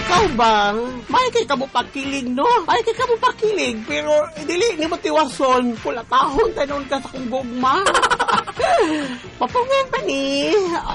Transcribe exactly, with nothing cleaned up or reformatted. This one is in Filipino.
ikaw bang, may kay kamo pakilig, no? May kay kamo pakilig, pero dili ni mo tiwason, pula tahon tanon ka sa kong gugma. Papungan pa ni.